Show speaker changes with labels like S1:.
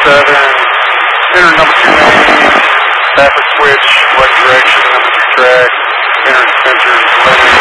S1: 7, enter number 2 main, backwards switch, right direction, number 3 track, enter sensors, 11.